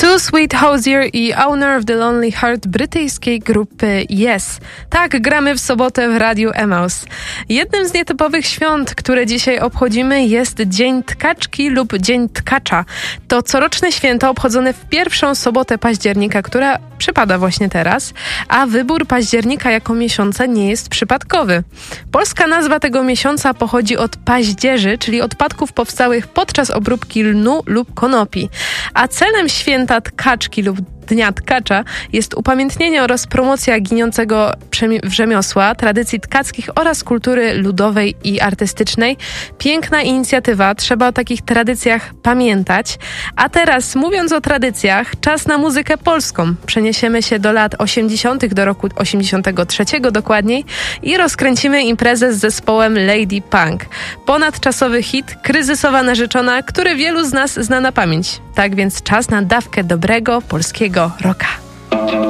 Too Sweet Hozier i Owner of the Lonely Heart brytyjskiej grupy Yes. Tak, gramy w sobotę w Radiu Emaus. Jednym z nietypowych świąt, które dzisiaj obchodzimy, jest Dzień Tkaczki lub Dzień Tkacza. To coroczne święto obchodzone w pierwszą sobotę października, która przypada właśnie teraz, a wybór października jako miesiąca nie jest przypadkowy. Polska nazwa tego miesiąca pochodzi od paździerzy, czyli odpadków powstałych podczas obróbki lnu lub konopi. A celem święta Tkaczki lub Dnia Tkacza jest upamiętnienie oraz promocja giniącego rzemiosła, tradycji tkackich oraz kultury ludowej i artystycznej. Piękna inicjatywa, trzeba o takich tradycjach pamiętać. A teraz, mówiąc o tradycjach, czas na muzykę polską. Przeniesiemy się do lat 80., do roku 83 dokładniej i rozkręcimy imprezę z zespołem Lady Punk. Ponadczasowy hit, kryzysowa narzeczona, który wielu z nas zna na pamięć. Tak więc czas na dawkę dobrego polskiego rocka.